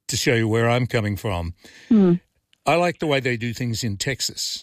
to show you where I'm coming from. I like the way they do things in Texas.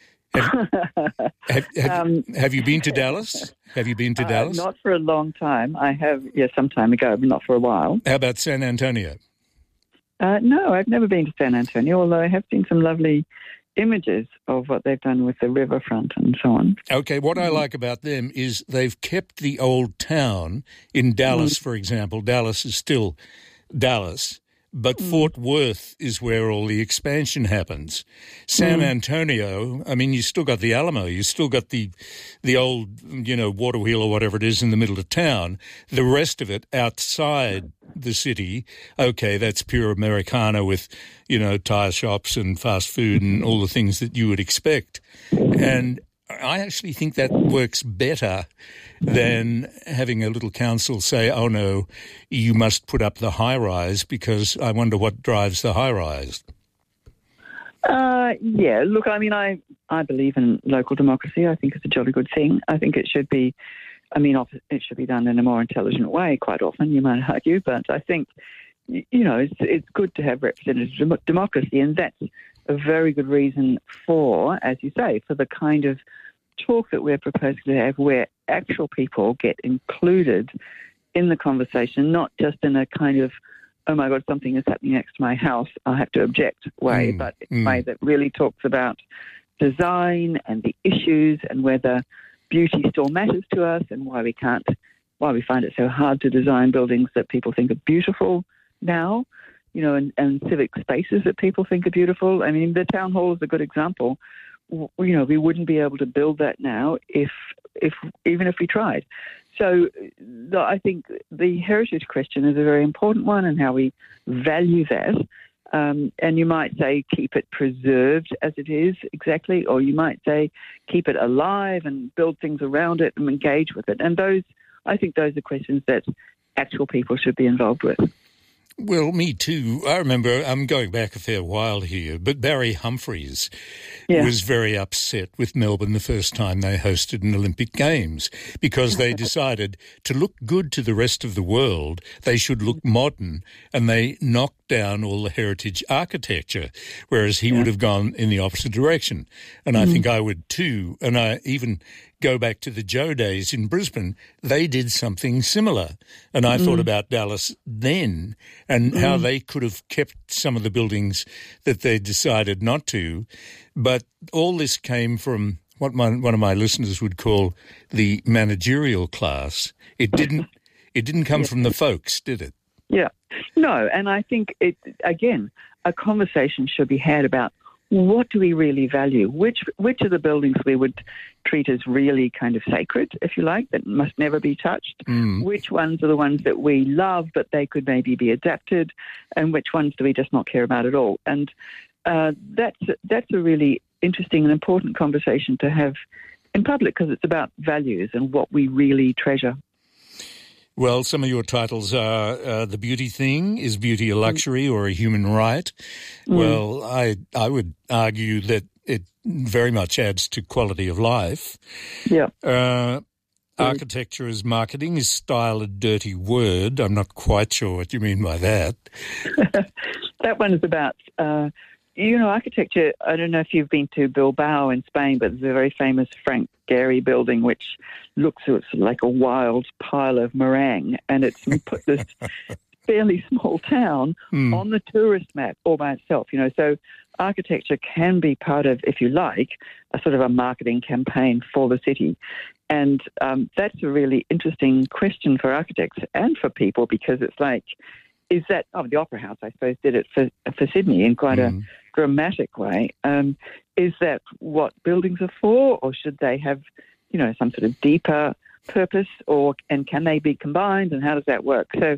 Have you been to Dallas? Have you been to Dallas? Not for a long time. I have, some time ago, but not for a while. How about San Antonio? No, I've never been to San Antonio, although I have seen some lovely images of what they've done with the riverfront and so on. Okay, what I like about them is they've kept the old town in Dallas, for example. Dallas is still Dallas, but Fort Worth is where all the expansion happens. San Antonio, I mean, you still got the Alamo, you still got the old, water wheel or whatever it is in the middle of town. The rest of it outside the city, okay, that's pure Americana with, tire shops and fast food and all the things that you would expect. And I actually think that works better than having a little council say, oh, no, you must put up the high-rise, because I wonder what drives the high-rise. Look, I mean, I believe in local democracy. I think it's a jolly good thing. I think it should be, it should be done in a more intelligent way quite often, you might argue, but I think, it's good to have representative democracy, and that's a very good reason for, as you say, for the kind of talk that we're proposing to have, where actual people get included in the conversation, not just in a kind of, oh my God, something is happening next to my house, I'll have to object way, but in a way that really talks about design and the issues and whether beauty still matters to us and why we find it so hard to design buildings that people think are beautiful now, and civic spaces that people think are beautiful. I mean, the town hall is a good example. We wouldn't be able to build that now even if we tried. So I think the heritage question is a very important one, and how we value that. And you might say keep it preserved as it is, exactly, or you might say keep it alive and build things around it and engage with it. And I think those are questions that actual people should be involved with. Well, me too. I remember, I'm going back a fair while here, but Barry Humphries was very upset with Melbourne the first time they hosted an Olympic Games, because they decided to look good to the rest of the world, they should look modern, and they knocked down all the heritage architecture, whereas he would have gone in the opposite direction. And I think I would too. And I even go back to the Joe days in Brisbane, they did something similar. And I thought about Dallas then and how they could have kept some of the buildings that they decided not to. But all this came from what one of my listeners would call the managerial class. It didn't come from the folks, did it? Yeah. No, and I think, a conversation should be had about what do we really value? Which of the buildings we would treat as really kind of sacred, if you like, that must never be touched? Which ones are the ones that we love, but they could maybe be adapted? And which ones do we just not care about at all? And that's a really interesting and important conversation to have in public, because it's about values and what we really treasure. Well, some of your titles are The Beauty Thing, Is Beauty a Luxury or a Human Right? Well, I would argue that it very much adds to quality of life. Yeah. Architecture as marketing, Is style a dirty word? I'm not quite sure what you mean by that. That one is about, architecture. I don't know if you've been to Bilbao in Spain, but there's a very famous Frank Gehry building which looks like a wild pile of meringue, and it's put this fairly small town on the tourist map all by itself. So architecture can be part of, if you like, a sort of a marketing campaign for the city. And that's a really interesting question for architects and for people, because it's like, is that, the Opera House, I suppose, did it for Sydney in quite a dramatic way. Is that what buildings are for, or should they have, some sort of deeper purpose, and can they be combined, and how does that work? So,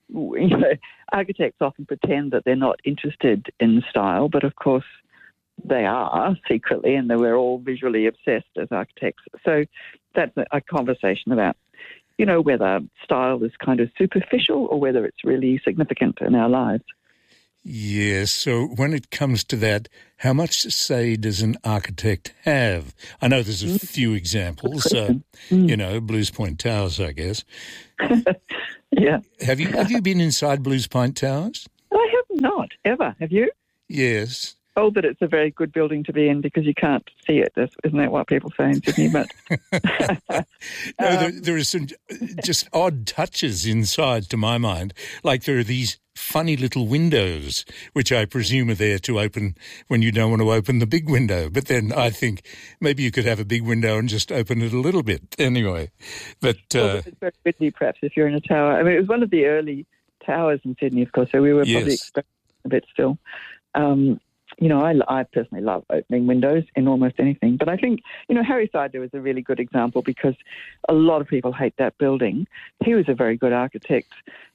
architects often pretend that they're not interested in style, but of course they are secretly, and that we're all visually obsessed as architects. So that's a conversation about, whether style is kind of superficial or whether it's really significant in our lives. Yes, so when it comes to that, how much say does an architect have? I know there's a few examples, Blues Point Towers, I guess. Yeah. Have you been inside Blues Point Towers? I not, ever. Have you? Yes. Oh, but it's a very good building to be in because you can't see it. Isn't that what people say in Sydney? But no, there are some just odd touches inside, to my mind. Like there are these funny little windows, which I presume are there to open when you don't want to open the big window. But then I think maybe you could have a big window and just open it a little bit anyway. But it's very windy, perhaps, if you're in a tower. I mean, it was one of the early towers in Sydney, of course, so we were probably expecting a bit still. I personally love opening windows in almost anything. But I think, Harry Seidler is a really good example because a lot of people hate that building. He was a very good architect.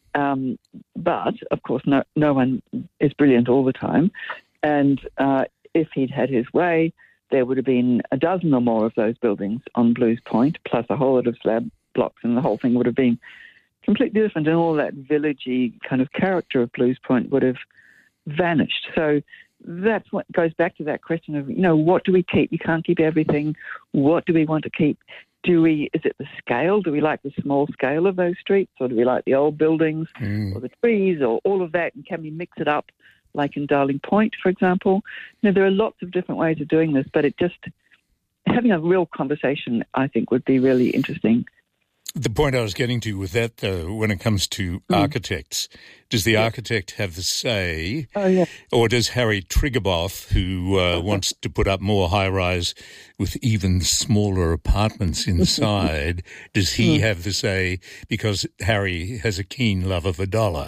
But, of course, no one is brilliant all the time. And if he'd had his way, there would have been a dozen or more of those buildings on Blues Point, plus a whole lot of slab blocks, and the whole thing would have been completely different. And all that villagey kind of character of Blues Point would have vanished. So that's what goes back to that question of, what do we keep? You can't keep everything. What do we want to keep? Is it the scale? Do we like the small scale of those streets, or do we like the old buildings or the trees or all of that? And can we mix it up like in Darling Point, for example? There are lots of different ways of doing this, but having a real conversation, I think, would be really interesting. The point I was getting to with that, though, when it comes to architects, does the architect have the say? Oh, yeah. Or does Harry Triguboff, who wants to put up more high-rise with even smaller apartments inside, does he have the say because Harry has a keen love of a dollar?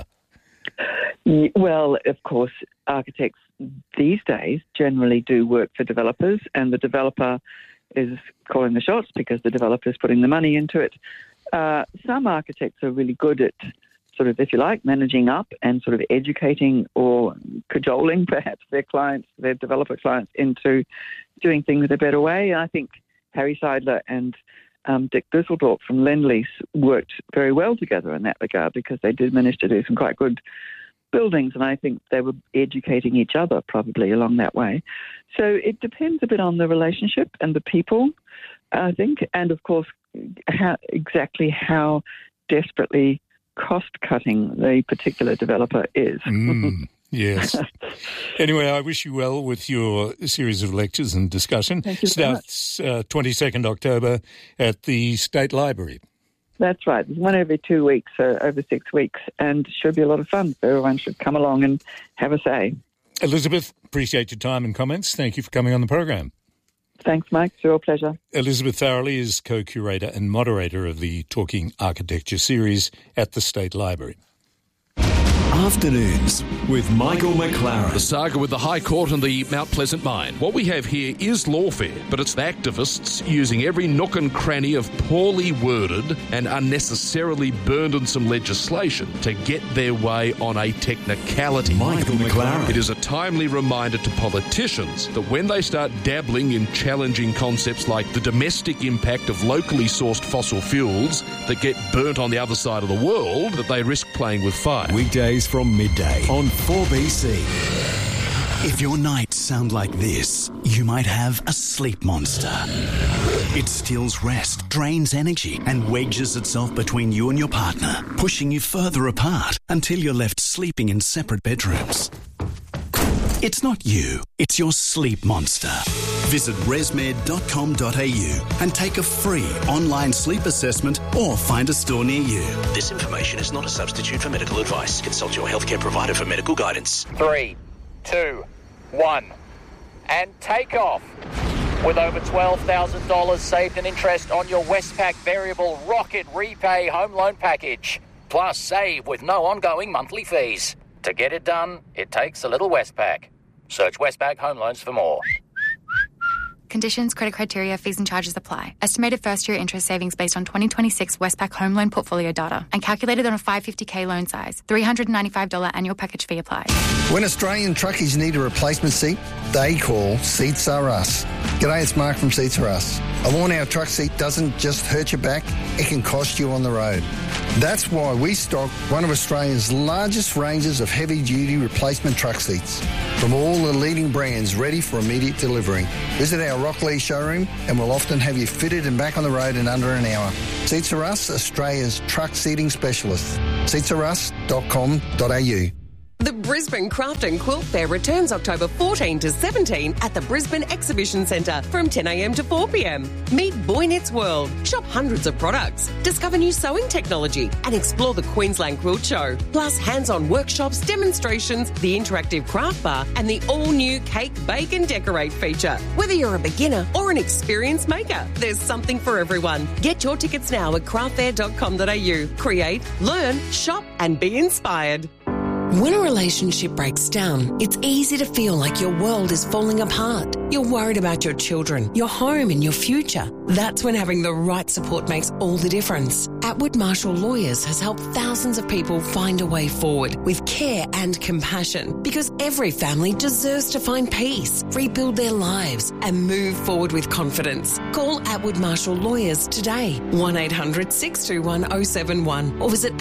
Well, of course, architects these days generally do work for developers, and the developer is calling the shots because the developer is putting the money into it. Some architects are really good at sort of, if you like, managing up and sort of educating or cajoling perhaps their clients, their developer clients, into doing things a better way. And I think Harry Seidler and Dick Dusseldorp from Lendlease worked very well together in that regard because they did manage to do some quite good buildings, and I think they were educating each other probably along that way. So it depends a bit on the relationship and the people, I think, and of course how desperately cost-cutting the particular developer is. Yes. Anyway, I wish you well with your series of lectures and discussion. Thank you very much. Starts 22nd October at the State Library. That's right. There's one every 2 weeks, so over 6 weeks, and should be a lot of fun. So everyone should come along and have a say. Elizabeth, appreciate your time and comments. Thank you for coming on the program. Thanks, Mike. It's a real pleasure. Elizabeth Farrelly is co-curator and moderator of the Talking Architecture series at the State Library. Afternoons with Michael McLaren. The saga with the High Court and the Mount Pleasant mine. What we have here is lawfare, but it's activists using every nook and cranny of poorly worded and unnecessarily burdensome legislation to get their way on a technicality. Michael McLaren. It is a timely reminder to politicians that when they start dabbling in challenging concepts like the domestic impact of locally sourced fossil fuels that get burnt on the other side of the world, that they risk playing with fire. Weekdays from midday on 4BC. If your nights sound like this, you might have a sleep monster. It steals rest, drains energy, and wedges itself between you and your partner, pushing you further apart until you're left sleeping in separate bedrooms. It's not you, it's your sleep monster. Visit resmed.com.au and take a free online sleep assessment or find a store near you. This information is not a substitute for medical advice. Consult your healthcare provider for medical guidance. 3, 2, 1, and take off. With over $12,000 saved in interest on your Westpac Variable Rocket Repay Home Loan Package. Plus save with no ongoing monthly fees. To get it done, it takes a little Westpac. Search Westpac Home Loans for more. Conditions, credit criteria, fees and charges apply. Estimated first-year interest savings based on 2026 Westpac home loan portfolio data and calculated on a 550k loan size. $395 annual package fee applies. When Australian truckies need a replacement seat, they call Seats Are Us. G'day, it's Mark from Seats Are Us. A worn-out truck seat doesn't just hurt your back, it can cost you on the road. That's why we stock one of Australia's largest ranges of heavy-duty replacement truck seats from all the leading brands ready for immediate delivery. Visit our Rockley showroom and we'll often have you fitted and back on the road in under an hour. Seats Are Us, Australia's truck seating specialist. seatsarus.com.au. The Brisbane Craft and Quilt Fair returns October 14 to 17 at the Brisbane Exhibition Centre from 10 a.m. to 4 p.m. Meet Boy Knits World, shop hundreds of products, discover new sewing technology and explore the Queensland Quilt Show. Plus hands-on workshops, demonstrations, the interactive craft bar and the all-new Cake, Bake and Decorate feature. Whether you're a beginner or an experienced maker, there's something for everyone. Get your tickets now at craftfair.com.au. Create, learn, shop and be inspired. When a relationship breaks down, it's easy to feel like your world is falling apart. You're worried about your children, your home and your future. That's when having the right support makes all the difference. Atwood Marshall Lawyers has helped thousands of people find a way forward with care and compassion, because every family deserves to find peace, rebuild their lives and move forward with confidence. Call Atwood Marshall Lawyers today, 1800 621 071 or visit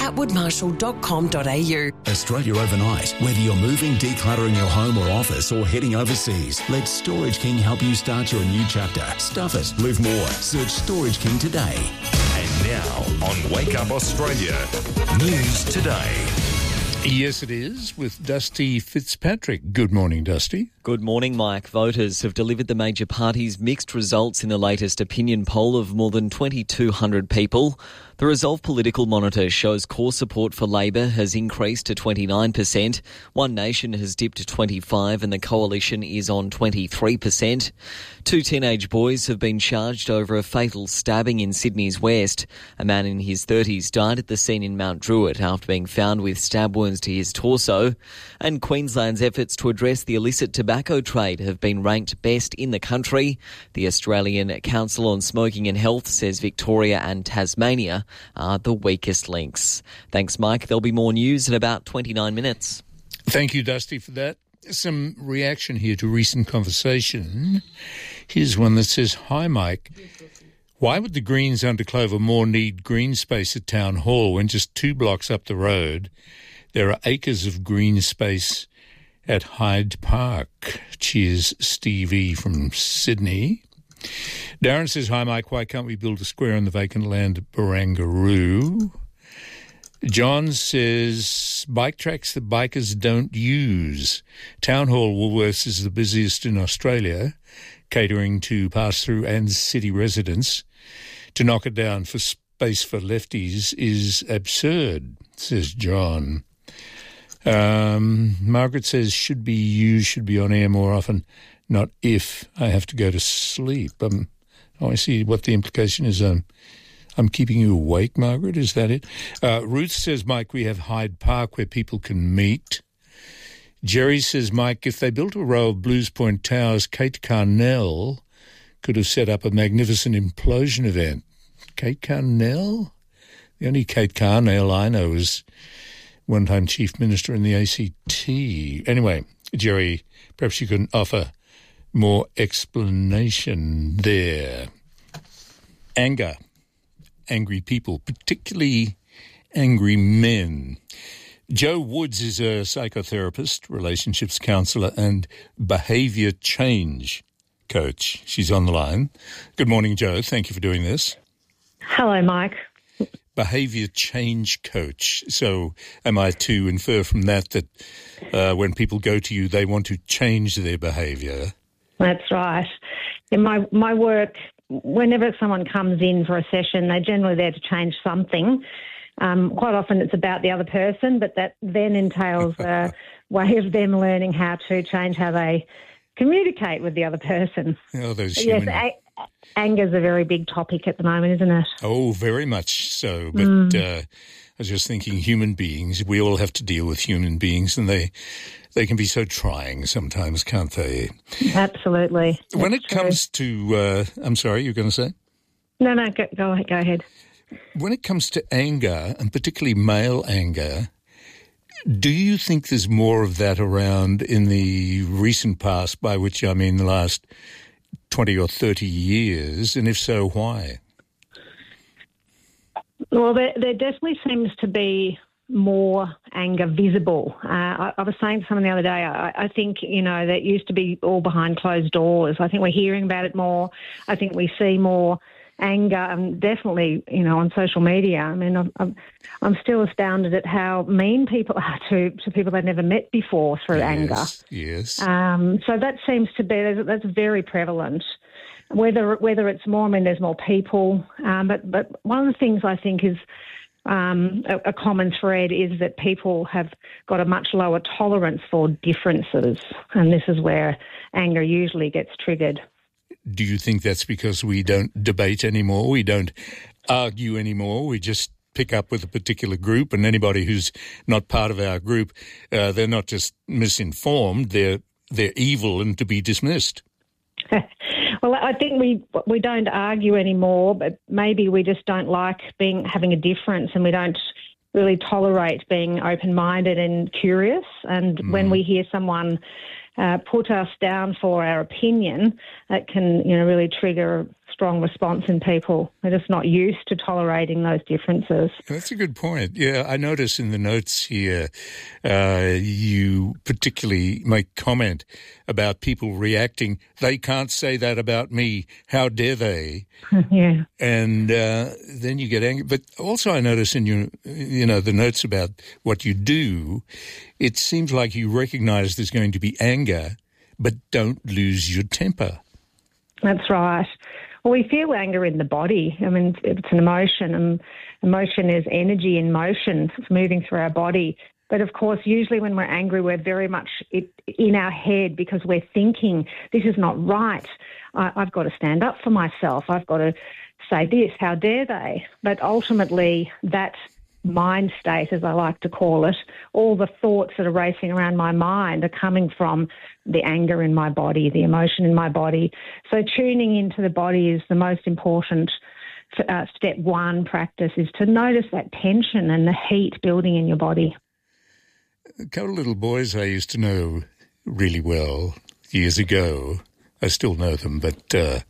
atwoodmarshall.com.au. Australia overnight. Whether you're moving, decluttering your home or office, or heading overseas, let Storage King help you start your new chapter. Stuff it, live more. Search Storage King today. And now on Wake Up Australia, News Today. Yes, it is, with Dusty Fitzpatrick. Good morning, Dusty. Good morning, Mike. Voters have delivered the major parties mixed results in the latest opinion poll of more than 2,200 people. The Resolve Political Monitor shows core support for Labor has increased to 29%. One Nation has dipped to 25% and the Coalition is on 23%. Two teenage boys have been charged over a fatal stabbing in Sydney's West. A man in his 30s died at the scene in Mount Druitt after being found with stab wounds to his torso. And Queensland's efforts to address the illicit tobacco trade have been ranked best in the country. The Australian Council on Smoking and Health says Victoria and Tasmania are the weakest links. Thanks, Mike. There'll be more news in about 29 minutes. Thank you, Dusty, for that. Some reaction here to recent conversation. Here's one that says, "Hi, Mike. Why would the Greens under Clover Moore need green space at Town Hall when just 2 blocks up the road there are acres of green space at Hyde Park?" Cheers, Stevie from Sydney. Darren says, "Hi, Mike. Why can't we build a square on the vacant land at Barangaroo?" John says, "Bike tracks that bikers don't use. Town Hall Woolworths is the busiest in Australia, catering to pass-through and city residents. To knock it down for space for lefties is absurd," says John. Margaret says, should be on air more often, not if I have to go to sleep. I see what the implication is. I'm keeping you awake, Margaret. Is that it? Ruth says, "Mike, we have Hyde Park where people can meet." Jerry says, "Mike, if they built a row of Blues Point Towers, Kate Carnell could have set up a magnificent implosion event." Kate Carnell? The only Kate Carnell I know is one-time Chief Minister in the ACT. Anyway, Jerry, perhaps you can offer more explanation there. Anger. Angry people, particularly angry men. Jo Woods is a psychotherapist, relationships counsellor and behaviour change coach. She's on the line. Good morning, Jo. Thank you for doing this. Hello, Mike. Behaviour change coach. So am I to infer from that when people go to you, they want to change their behaviour? That's right. In my work, whenever someone comes in for a session, they're generally there to change something. Quite often it's about the other person, but that then entails a way of them learning how to change how they communicate with the other person. Oh, those human... Yes, anger's a very big topic at the moment, isn't it? Oh, very much so. But I was just thinking, human beings, we all have to deal with human beings, and they can be so trying sometimes, can't they? Absolutely. When it comes to... I'm sorry, you were going to say? No, go ahead. When it comes to anger, and particularly male anger, do you think there's more of that around in the recent past, by which I mean the last 20 or 30 years, and if so, why? Well, there definitely seems to be more anger visible. I was saying to someone the other day, I think, that used to be all behind closed doors. I think we're hearing about it more. I think we see more anger, and definitely, on social media. I mean, I'm still astounded at how mean people are to people they've never met before through anger. Yes. So that seems to be, that's very prevalent. Whether it's more, I mean, there's more people, but one of the things I think is a common thread is that people have got a much lower tolerance for differences, and this is where anger usually gets triggered. Do you think that's because we don't debate anymore, we don't argue anymore, we just pick up with a particular group, and anybody who's not part of our group, they're not just misinformed, they're evil and to be dismissed? Well, I think we don't argue anymore, but maybe we just don't like having a difference, and we don't really tolerate being open-minded and curious. And when we hear someone put us down for our opinion, that can really trigger a strong response in people. They're just not used to tolerating those differences. That's a good point. Yeah, I notice in the notes here you particularly make comment about people reacting, they can't say that about me, how dare they? Yeah. And then you get angry. But also I notice in your, the notes about what you do, it seems like you recognise there's going to be anger, but don't lose your temper. That's right. Well, we feel anger in the body. I mean, it's an emotion, and emotion is energy in motion. It's moving through our body. But, of course, usually when we're angry, we're very much in our head because we're thinking, this is not right. I've got to stand up for myself. I've got to say this. How dare they? But ultimately, that mind state, as I like to call it, all the thoughts that are racing around my mind are coming from the anger in my body, the emotion in my body. So tuning into the body is the most important step one practice, is to notice that tension and the heat building in your body. A couple of little boys I used to know really well years ago. I still know them, but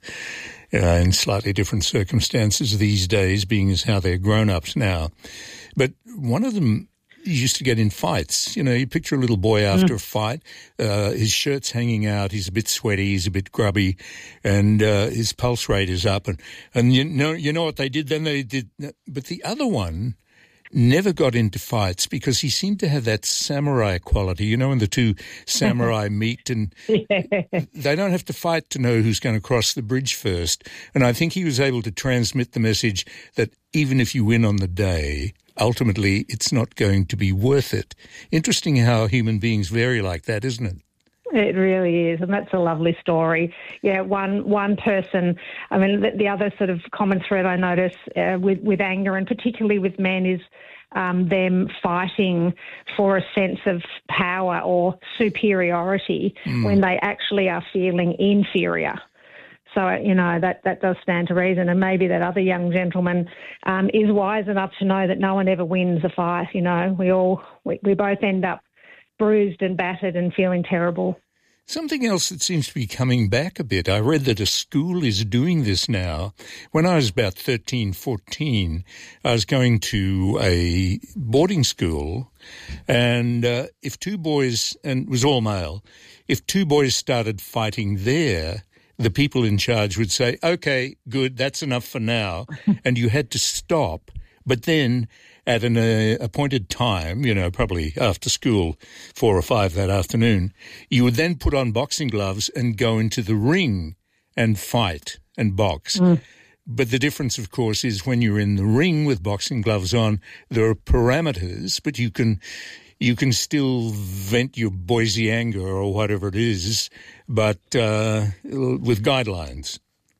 in slightly different circumstances these days, being as how they're grown-ups now. But one of them used to get in fights. You picture a little boy after a fight, his shirt's hanging out, he's a bit sweaty, he's a bit grubby, and his pulse rate is up. And you know what they did then? They did, but the other one never got into fights because he seemed to have that samurai quality, when the two samurai meet and they don't have to fight to know who's going to cross the bridge first. And I think he was able to transmit the message that even if you win on the day, ultimately it's not going to be worth it. Interesting how human beings vary like that, isn't it? It really is, and that's a lovely story. Yeah, one person, I mean, the other sort of common thread I notice with anger, and particularly with men, is them fighting for a sense of power or superiority when they actually are feeling inferior. So, that does stand to reason. And maybe that other young gentleman is wise enough to know that no one ever wins a fight. We both end up bruised and battered and feeling terrible. Something else that seems to be coming back a bit, I read that a school is doing this now. When I was about 13, 14, I was going to a boarding school, and if two boys, and it was all male, if two boys started fighting there, the people in charge would say, okay, good, that's enough for now, and you had to stop. But then at an appointed time, probably after school, 4 or 5 that afternoon, you would then put on boxing gloves and go into the ring and fight and box. But the difference, of course, is when you're in the ring with boxing gloves on, there are parameters, but you can still vent your Boise anger or whatever it is, but with guidelines.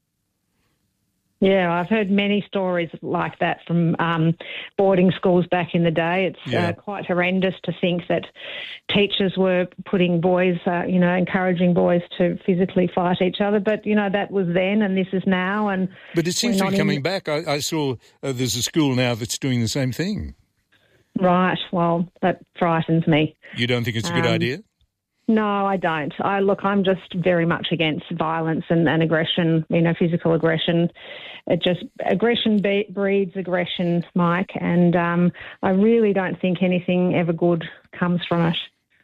Yeah, I've heard many stories like that from boarding schools back in the day. It's quite horrendous to think that teachers were putting boys, encouraging boys to physically fight each other. But, that was then and this is now. But it seems to be coming back. I saw there's a school now that's doing the same thing. Right. Well, that frightens me. You don't think it's a good idea? No, I don't. I'm just very much against violence and aggression, physical aggression. Aggression breeds aggression, Mike, and I really don't think anything ever good comes from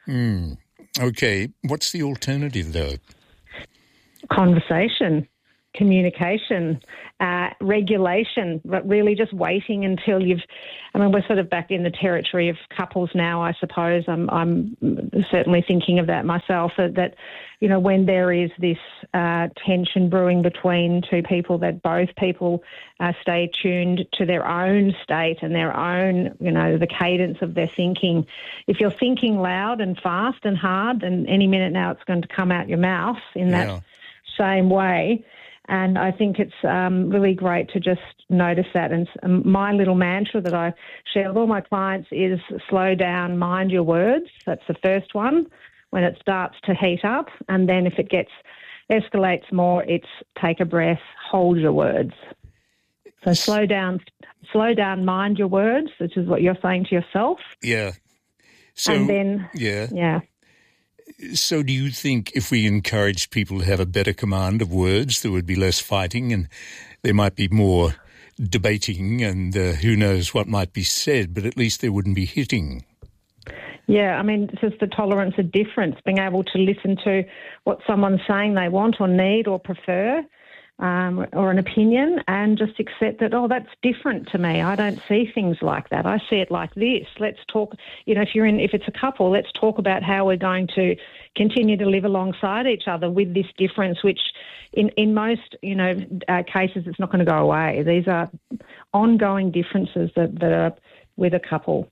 it. Okay. What's the alternative, though? Conversation. communication, regulation, but really just waiting until we're sort of back in the territory of couples now, I suppose. I'm certainly thinking of that myself, that when there is this tension brewing between two people, that both people stay tuned to their own state and their own, the cadence of their thinking. If you're thinking loud and fast and hard, then any minute now it's going to come out your mouth in that same way. And I think it's really great to just notice that. And my little mantra that I share with all my clients is slow down, mind your words. That's the first one when it starts to heat up. And then if it escalates more, it's take a breath, hold your words. So slow down, mind your words, which is what you're saying to yourself. Yeah. So, and then, yeah. So do you think if we encourage people to have a better command of words, there would be less fighting and there might be more debating and who knows what might be said, but at least there wouldn't be hitting? Yeah, it's just the tolerance of difference, being able to listen to what someone's saying they want or need or prefer, or an opinion, and just accept that, that's different to me. I don't see things like that. I see it like this. Let's talk, if it's a couple, let's talk about how we're going to continue to live alongside each other with this difference, which in most, cases it's not going to go away. These are ongoing differences that are with a couple.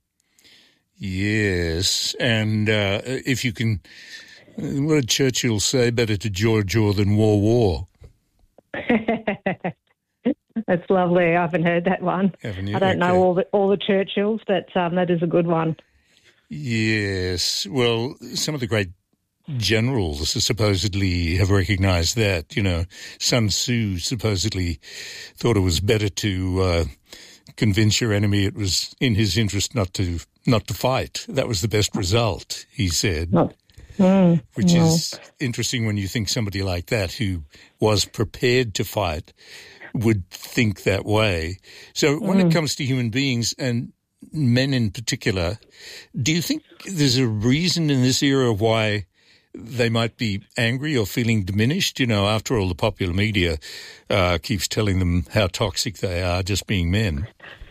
Yes, and if you can, what did Churchill say, better to jaw than war. That's lovely. I haven't heard that one. Haven't you? I don't know all the Churchills, but that is a good one. Yes. Well, some of the great generals supposedly have recognised that. Sun Tzu supposedly thought it was better to convince your enemy it was in his interest not to fight. That was the best result, he said. Which is interesting when you think somebody like that who was prepared to fight would think that way. So when it comes to human beings and men in particular, do you think there's a reason in this era why they might be angry or feeling diminished? After all, the popular media keeps telling them how toxic they are just being men.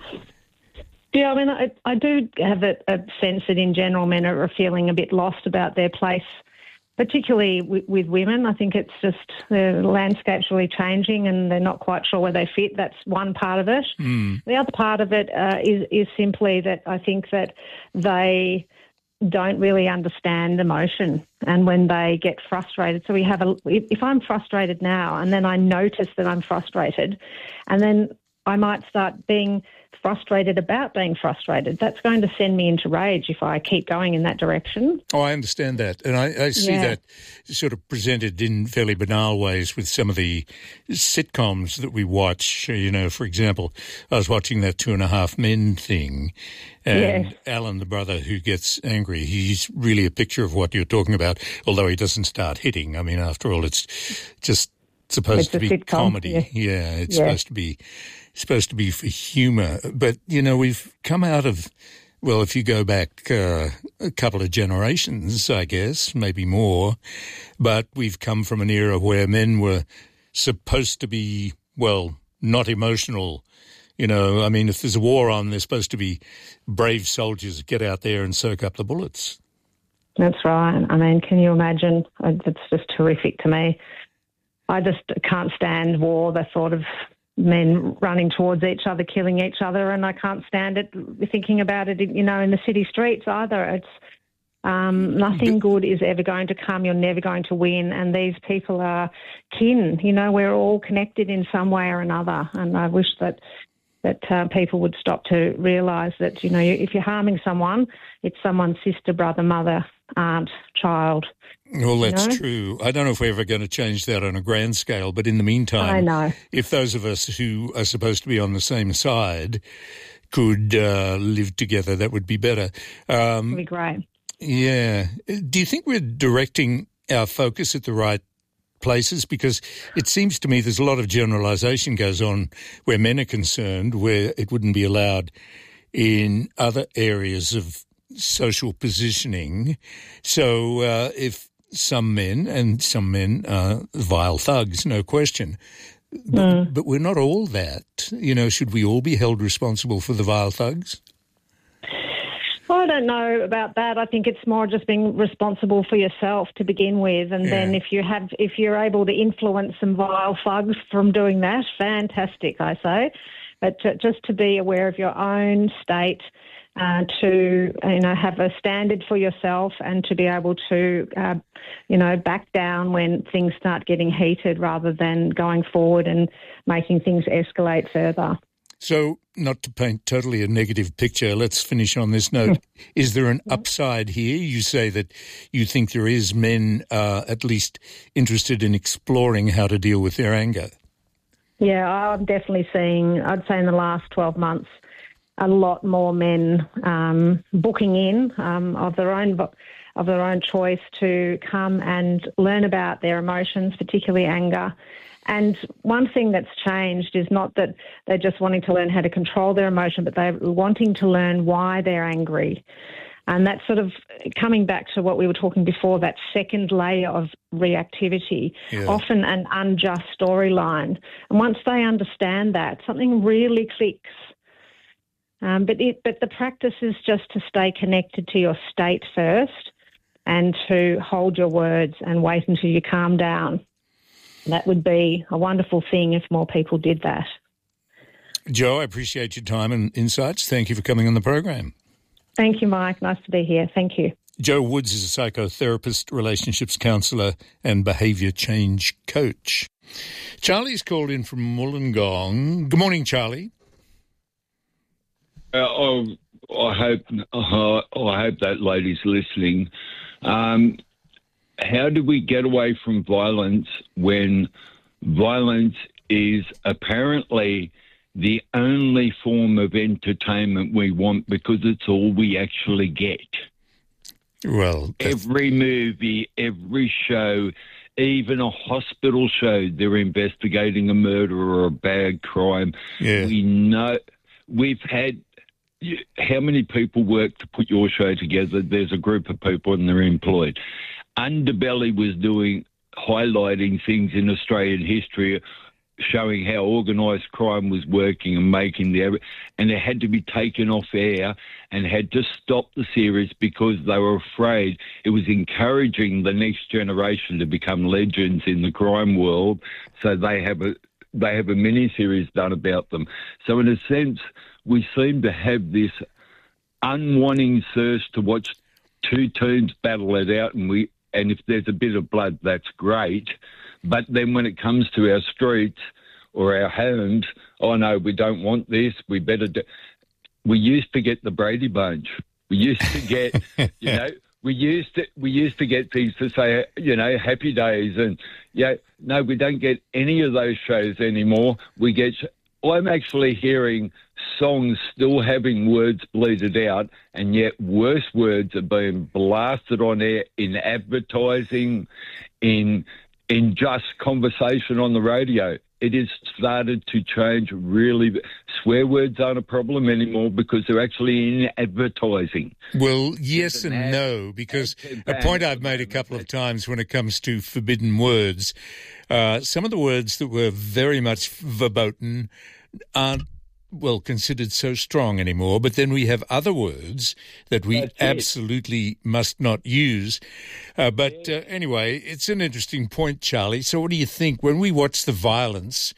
Yeah, I do have a sense that in general men are feeling a bit lost about their place, particularly with women. I think it's just the landscape's really changing and they're not quite sure where they fit. That's one part of it. The other part of it is simply that I think that they don't really understand emotion, and when they get frustrated. So if I'm frustrated now and then I notice that I'm frustrated and then I might start being frustrated about being frustrated. That's going to send me into rage if I keep going in that direction. Oh, I understand that. And I see that sort of presented in fairly banal ways with some of the sitcoms that we watch. For example, I was watching that 2.5 Men thing, and Alan, the brother who gets angry, he's really a picture of what you're talking about, although he doesn't start hitting. After all, it's just supposed to be sitcom comedy. Yeah, it's supposed to be for humour. But, we've come out of, well, if you go back a couple of generations, I guess, maybe more, but we've come from an era where men were supposed to be, well, not emotional. If there's a war on, they're supposed to be brave soldiers that get out there and soak up the bullets. That's right. Can you imagine? It's just terrific to me. I just can't stand war, the thought of men running towards each other, killing each other, and I can't stand it thinking about it, in the city streets either. It's nothing good is ever going to come. You're never going to win, and these people are kin. We're all connected in some way or another, and I wish that people would stop to realise that, if you're harming someone, it's someone's sister, brother, mother, aunt, child. Well, that's true. I don't know if we're ever going to change that on a grand scale, but in the meantime, I know. If those of us who are supposed to be on the same side could live together, that would be better. That would be great. Yeah. Do you think we're directing our focus at the right places? Because it seems to me there's a lot of generalisation goes on where men are concerned, where it wouldn't be allowed in other areas of social positioning. So if some men are vile thugs, no question, But we're not all that. You know, should we all be held responsible for the vile thugs? Well, I don't know about that. I think it's more just being responsible for yourself to begin with, and then if you're able to influence some vile thugs from doing that, fantastic, I say. But just to be aware of your own state, to have a standard for yourself, and to be able to back down when things start getting heated, rather than going forward and making things escalate further. So, not to paint totally a negative picture, let's finish on this note. Is there an upside here? You say that you think there is men at least interested in exploring how to deal with their anger. Yeah, I'm definitely seeing, I'd say in the last 12 months, a lot more men booking in of their own choice to come and learn about their emotions, particularly anger. And one thing that's changed is not that they're just wanting to learn how to control their emotion, but they're wanting to learn why they're angry. And that's sort of coming back to what we were talking before, that second layer of reactivity, often an unjust storyline. And once they understand that, something really clicks. But the practice is just to stay connected to your state first, and to hold your words and wait until you calm down. That would be a wonderful thing if more people did that. Jo, I appreciate your time and insights. Thank you for coming on the program. Thank you, Mike. Nice to be here. Thank you. Jo Woods is a psychotherapist, relationships counsellor and behaviour change coach. Charlie's called in from Wollongong. Good morning, Charlie. I hope that lady's listening. How do we get away from violence when violence is apparently the only form of entertainment we want, because it's all we actually get? Well, every movie, every show, even a hospital show, they're investigating a murder or a bad crime. Yeah. We know we've had... How many people work to put your show together? There's a group of people and they're employed. Underbelly was highlighting things in Australian history, showing how organised crime was working and and it had to be taken off air and had to stop the series because they were afraid it was encouraging the next generation to become legends in the crime world. So they have a mini-series done about them. So in a sense, we seem to have this unwanting thirst to watch two teams battle it out, and if there's a bit of blood, that's great. But then when it comes to our streets or our homes, oh no, we don't want this. We used to get the Brady Bunch. We used to get, we used to get things to say, Happy Days, and no, we don't get any of those shows anymore. I'm actually hearing songs still having words bleated out, and yet worse words are being blasted on air in advertising, in just conversation on the radio. It has started to change really. Swear words aren't a problem anymore because they're actually in advertising. Well, yes and no, because a point I've made a couple of times when it comes to forbidden words, some of the words that were very much verboten aren't considered so strong anymore, but then we have other words that we absolutely must not use. Anyway, it's an interesting point, Charlie. So what do you think when we watch the violence?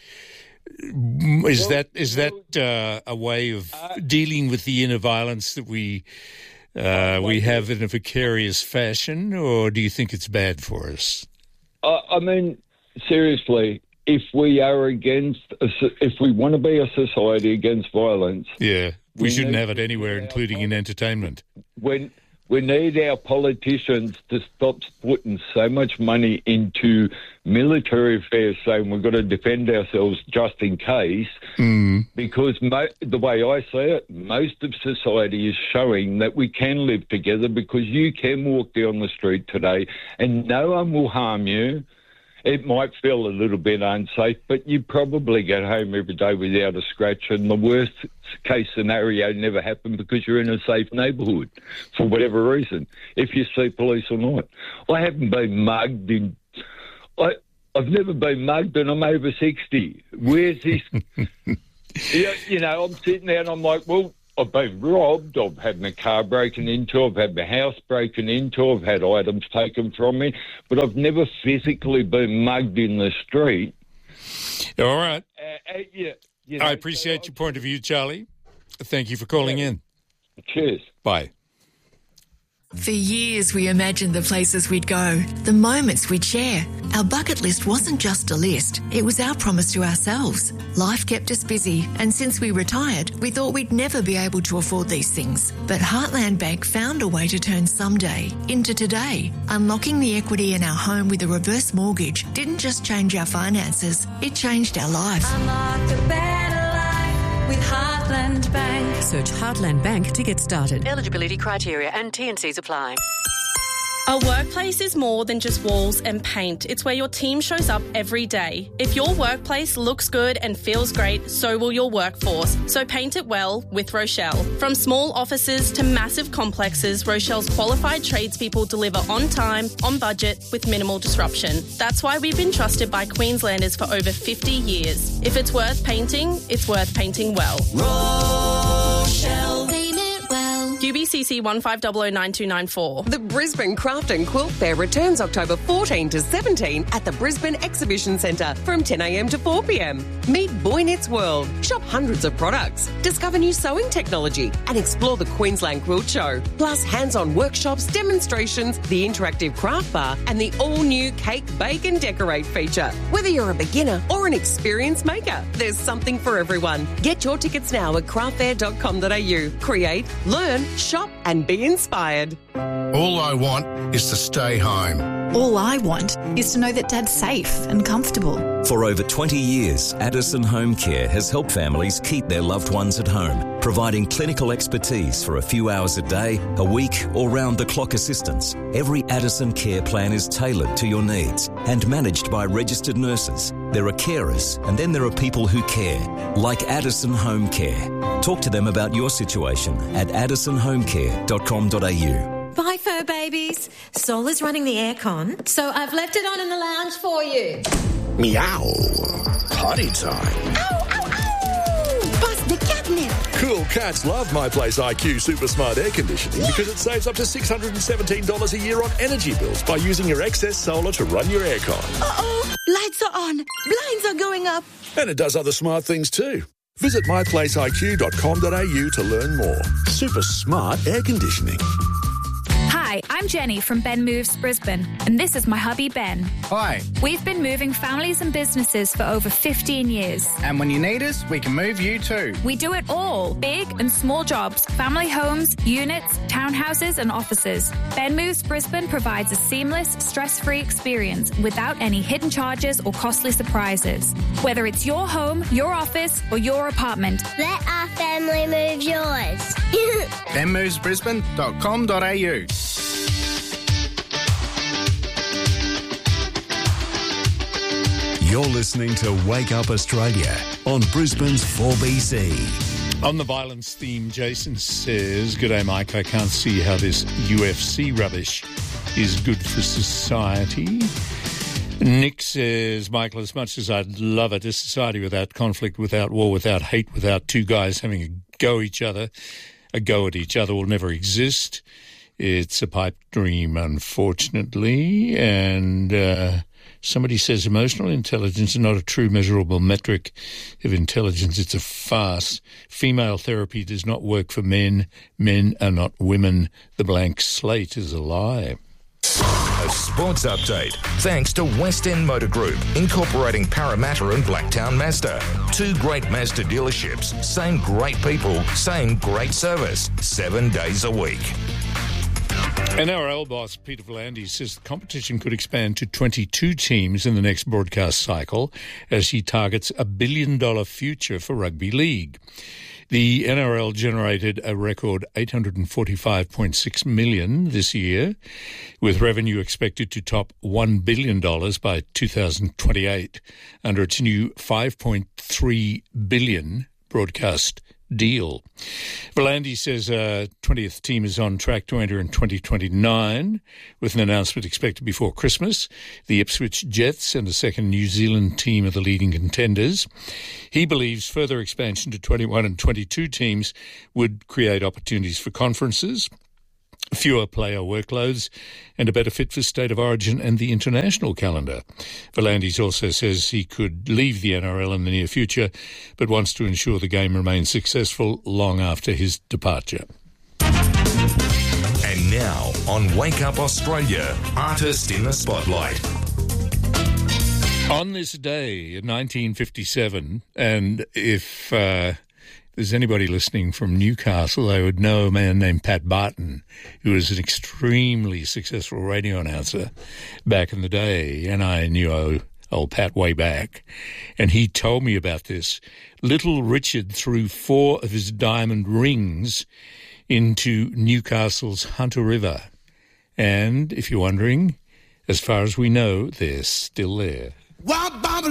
Is that a way of dealing with the inner violence that we have in a vicarious fashion, or do you think it's bad for us? I mean, seriously, if we want to be a society against violence... Yeah, we shouldn't have it anywhere, including in entertainment. We need our politicians to stop putting so much money into military affairs, saying we've got to defend ourselves just in case, because the way I see it, most of society is showing that we can live together, because you can walk down the street today and no one will harm you. It might feel a little bit unsafe, but you probably get home every day without a scratch, and the worst case scenario never happened because you're in a safe neighbourhood for whatever reason, if you see police or not. I haven't been mugged I've never been mugged and I'm over 60. Where's this? You know, I'm sitting there and I'm like, well, I've been robbed, I've had my car broken into, I've had my house broken into, I've had items taken from me, but I've never physically been mugged in the street. All right. Yeah, you know, I appreciate your point of view, Charlie. Thank you for calling in. Cheers. Bye. For years, we imagined the places we'd go, the moments we'd share. Our bucket list wasn't just a list, it was our promise to ourselves. Life kept us busy, and since we retired, we thought we'd never be able to afford these things. But Heartland Bank found a way to turn someday into today. Unlocking the equity in our home with a reverse mortgage didn't just change our finances, it changed our life. Unlock a better life with Heartland Bank. Search Heartland Bank to get started. Eligibility criteria and T&Cs apply. A workplace is more than just walls and paint. It's where your team shows up every day. If your workplace looks good and feels great, so will your workforce. So paint it well with Rochelle. From small offices to massive complexes, Rochelle's qualified tradespeople deliver on time, on budget, with minimal disruption. That's why we've been trusted by Queenslanders for over 50 years. If it's worth painting, it's worth painting well. Rochelle. Paint it well. UBCC 15009294. The Brisbane Craft and Quilt Fair returns October 14 to 17 at the Brisbane Exhibition Centre from 10 a.m. to 4 p.m. Meet Boy Knits World, shop hundreds of products, discover new sewing technology and explore the Queensland Quilt Show. Plus hands-on workshops, demonstrations, the interactive craft bar and the all-new Cake, Bake and Decorate feature. Whether you're a beginner or an experienced maker, there's something for everyone. Get your tickets now at craftfair.com.au. Create, learn, shop and be inspired. All I want is to stay home. All I want is to know that Dad's safe and comfortable. For over 20 years, Addison Home Care has helped families keep their loved ones at home, providing clinical expertise for a few hours a day, a week or round-the-clock assistance. Every Addison care plan is tailored to your needs and managed by registered nurses. There are carers and then there are people who care, like Addison Home Care. Talk to them about your situation at addisonhomecare.com.au. Bye, fur babies. Sol is running the aircon, so I've left it on in the lounge for you. Meow. Potty time. Ow, ow, ow! Bust the catnip. Cool cats love My Place IQ Super Smart Air Conditioning because it saves up to $617 a year on energy bills by using your excess solar to run your aircon. Uh-oh. Lights are on. Blinds are going up. And it does other smart things too. Visit myplaceiq.com.au to learn more. Super smart air conditioning. Hi, I'm Jenny from Ben Moves Brisbane, and this is my hubby Ben. Hi. We've been moving families and businesses for over 15 years. And when you need us, we can move you too. We do it all, big and small jobs, family homes, units, townhouses and offices. Ben Moves Brisbane provides a seamless, stress-free experience without any hidden charges or costly surprises. Whether it's your home, your office or your apartment. Let our family move yours. benmovesbrisbane.com.au. You're listening to Wake Up Australia on Brisbane's 4BC. On the violence theme, Jason says, "G'day, Mike. I can't see how this UFC rubbish is good for society." Nick says, "Michael, as much as I'd love it, a society without conflict, without war, without hate, without two guys having a go at each other will never exist. It's a pipe dream, unfortunately." And somebody says, "Emotional intelligence is not a true measurable metric of intelligence. It's a farce. Female therapy does not work for men. Men are not women. The blank slate is a lie." A sports update thanks to West End Motor Group, incorporating Parramatta and Blacktown Mazda. Two great Mazda dealerships, same great people, same great service, 7 days a week. NRL boss Peter V'landys says the competition could expand to 22 teams in the next broadcast cycle as he targets a $1 billion future for rugby league. The NRL generated a record $845.6 million this year, with revenue expected to top $1 billion by 2028 under its new $5.3 billion broadcast deal. Volandes says 20th team is on track to enter in 2029 with an announcement expected before Christmas. The Ipswich Jets and a second New Zealand team are the leading contenders. He believes further expansion to 21 and 22 teams would create opportunities for conferences, fewer player workloads, and a better fit for State of Origin and the international calendar. Volandes also says he could leave the NRL in the near future, but wants to ensure the game remains successful long after his departure. And now, on Wake Up Australia, Artist in the Spotlight. On this day in 1957, and if there's anybody listening from Newcastle, they would know a man named Pat Barton, who was an extremely successful radio announcer back in the day, and I knew old Pat way back. And he told me about this. Little Richard threw 4 of his diamond rings into Newcastle's Hunter River. And, if you're wondering, as far as we know, they're still there.